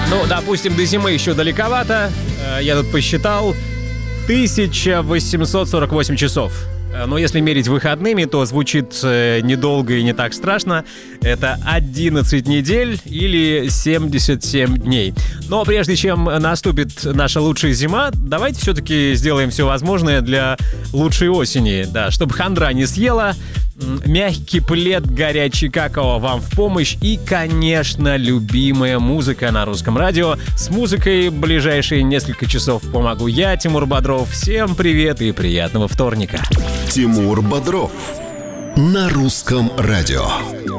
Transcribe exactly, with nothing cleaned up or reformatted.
Ну, допустим, до зимы еще далековато. Я тут посчитал. тысяча восемьсот сорок восемь часов. Но если мерить выходными, то звучит недолго и не так страшно. Это одиннадцать недель или семьдесят семь дней. Но прежде чем наступит наша лучшая зима, давайте все-таки сделаем все возможное для лучшей осени. Да, чтобы хандра не съела, мягкий плед, горячий какао вам в помощь и, конечно, любимая музыка на русском радио. С музыкой ближайшие несколько часов помогу я, Тимур Бодров. Всем привет и приятного вторника. Тимур Бодров на русском радио.